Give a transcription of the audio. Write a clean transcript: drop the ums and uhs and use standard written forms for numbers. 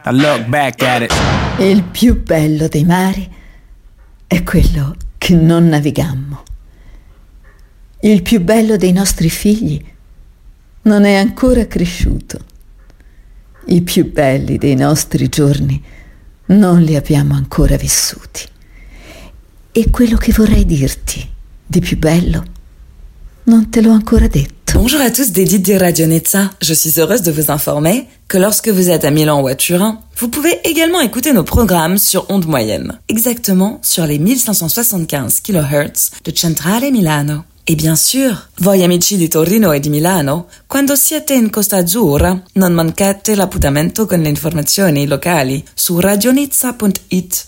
I look back at it. Il più bello dei mari è quello che non navigammo. Il più bello dei nostri figli non è ancora cresciuto. I più belli dei nostri giorni non li abbiamo ancora vissuti. E quello che vorrei dirti di più bello non te l'ho ancora detto. Bonjour à tous des Dites de Radio Netza. Je suis heureuse de vous informer que lorsque vous êtes à Milan ou à Turin, vous pouvez également écouter nos programmes sur onde moyenne, exactement sur les 1575 kHz de Centrale Milano. E bien sûr, voi amici di Torino e di Milano, quando siete in Costa Azzurra, non mancate l'appuntamento con le informazioni locali su radionizza.it.